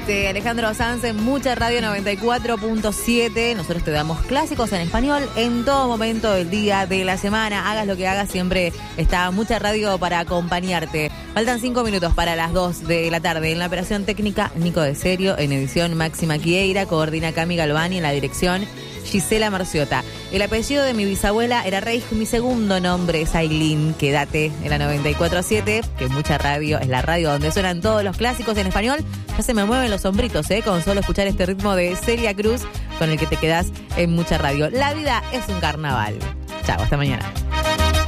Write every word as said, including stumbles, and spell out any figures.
Este, Alejandro Sanz en Mucha Radio noventa y cuatro punto siete. Nosotros te damos clásicos en español en todo momento del día, de la semana. Hagas lo que hagas, siempre está Mucha Radio para acompañarte. Faltan cinco minutos para las dos de la tarde. En la operación técnica, Nico de Serio. En edición, Máxima Quieira. Coordina Cami Galvani. En la dirección, Gisela Marciota. El apellido de mi bisabuela era Reich, mi segundo nombre es Ailín. Quédate en la noventa y cuatro punto siete, que Mucha Radio es la radio donde suenan todos los clásicos en español. Ya se me mueven los hombritos, ¿eh? Con solo escuchar este ritmo de Celia Cruz con el que te quedás en Mucha Radio. La vida es un carnaval. Chao, hasta mañana.